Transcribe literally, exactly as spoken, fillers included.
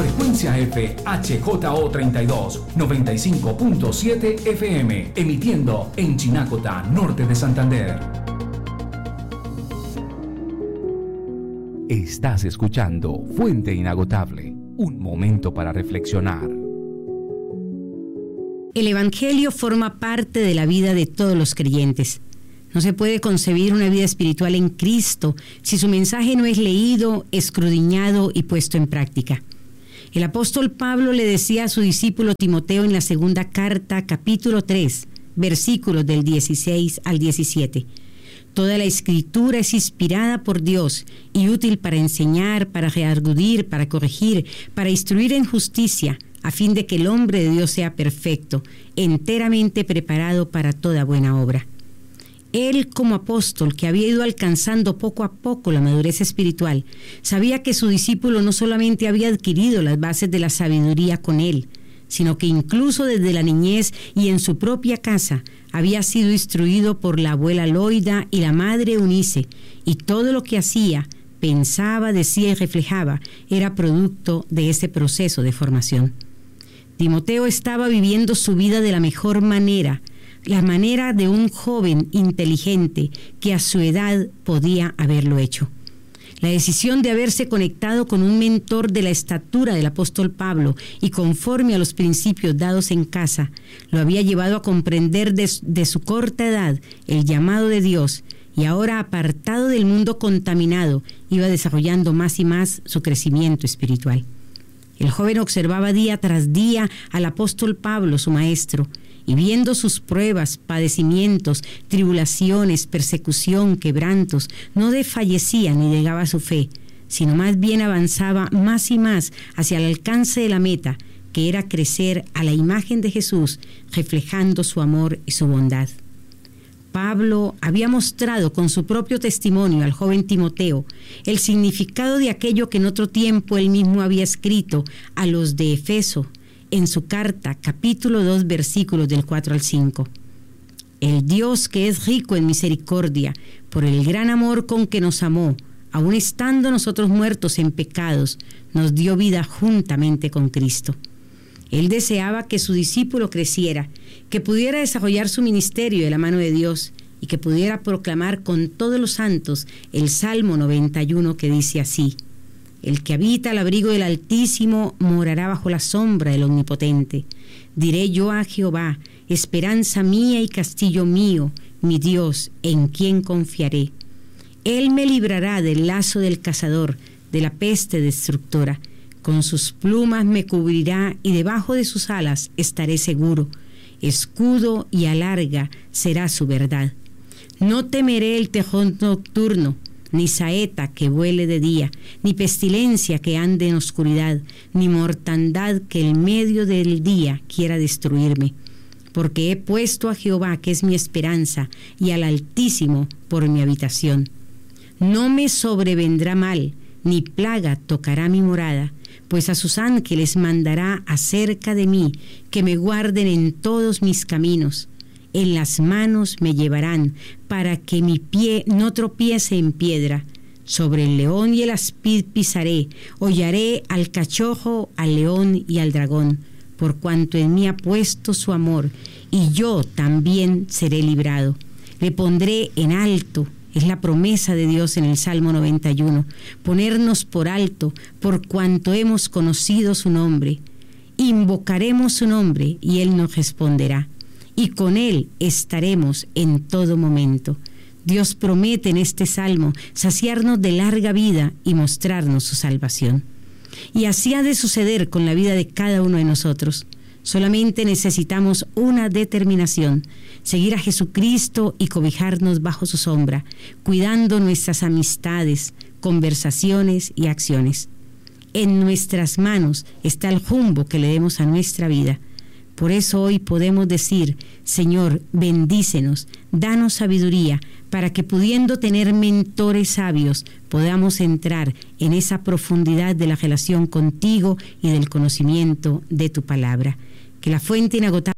frecuencia F H J O treinta y dos, noventa y cinco punto siete F M, emitiendo en Chinacota, norte de Santander. Estás escuchando Fuente Inagotable, un momento para reflexionar. El Evangelio forma parte de la vida de todos los creyentes. No se puede concebir una vida espiritual en Cristo si su mensaje no es leído, escudriñado y puesto en práctica. El apóstol Pablo le decía a su discípulo Timoteo en la segunda carta, capítulo tres, versículos del dieciséis al diecisiete. Toda la Escritura es inspirada por Dios y útil para enseñar, para redarguir, para corregir, para instruir en justicia, a fin de que el hombre de Dios sea perfecto, enteramente preparado para toda buena obra. Él, como apóstol, que había ido alcanzando poco a poco la madurez espiritual, sabía que su discípulo no solamente había adquirido las bases de la sabiduría con él, sino que incluso desde la niñez y en su propia casa había sido instruido por la abuela Loida y la madre Eunice, y todo lo que hacía, pensaba, decía y reflejaba era producto de ese proceso de formación. Timoteo estaba viviendo su vida de la mejor manera, la manera de un joven inteligente que a su edad podía haberlo hecho. La decisión de haberse conectado con un mentor de la estatura del apóstol Pablo y conforme a los principios dados en casa, lo había llevado a comprender de, de su corta edad el llamado de Dios, y ahora, apartado del mundo contaminado, iba desarrollando más y más su crecimiento espiritual. El joven observaba día tras día al apóstol Pablo, su maestro, y viendo sus pruebas, padecimientos, tribulaciones, persecución, quebrantos, no desfallecía ni negaba su fe, sino más bien avanzaba más y más hacia el alcance de la meta, que era crecer a la imagen de Jesús, reflejando su amor y su bondad. Pablo había mostrado con su propio testimonio al joven Timoteo el significado de aquello que en otro tiempo él mismo había escrito a los de Efeso, en su carta, capítulo dos, versículos del cuatro al cinco. El Dios que es rico en misericordia, por el gran amor con que nos amó, aun estando nosotros muertos en pecados, nos dio vida juntamente con Cristo. Él deseaba que su discípulo creciera, que pudiera desarrollar su ministerio de la mano de Dios y que pudiera proclamar con todos los santos el Salmo noventa y uno, que dice así: el que habita al abrigo del Altísimo morará bajo la sombra del Omnipotente. Diré yo a Jehová, esperanza mía y castillo mío, mi Dios, en quien confiaré. Él me librará del lazo del cazador, de la peste destructora. Con sus plumas me cubrirá y debajo de sus alas estaré seguro. Escudo y alarga será su verdad. No temeré el tejón nocturno, ni saeta que vuele de día, ni pestilencia que ande en oscuridad, ni mortandad que en medio del día quiera destruirme. Porque he puesto a Jehová, que es mi esperanza, y al Altísimo por mi habitación. No me sobrevendrá mal, ni plaga tocará mi morada, pues a sus ángeles mandará acerca de mí, que me guarden en todos mis caminos. En las manos me llevarán, para que mi pie no tropiece en piedra. Sobre el león y el aspid pisaré, hollaré al cachorro, al león y al dragón, por cuanto en mí ha puesto su amor, y yo también seré librado. Le pondré en alto, es la promesa de Dios en el Salmo noventa y uno, ponernos por alto, por cuanto hemos conocido su nombre. Invocaremos su nombre, y Él nos responderá. Y con Él estaremos en todo momento. Dios promete en este salmo saciarnos de larga vida y mostrarnos su salvación. Y así ha de suceder con la vida de cada uno de nosotros. Solamente necesitamos una determinación: seguir a Jesucristo y cobijarnos bajo su sombra, cuidando nuestras amistades, conversaciones y acciones. En nuestras manos está el rumbo que le demos a nuestra vida. Por eso hoy podemos decir: Señor, bendícenos, danos sabiduría, para que pudiendo tener mentores sabios, podamos entrar en esa profundidad de la relación contigo y del conocimiento de tu palabra. Que la fuente inagotable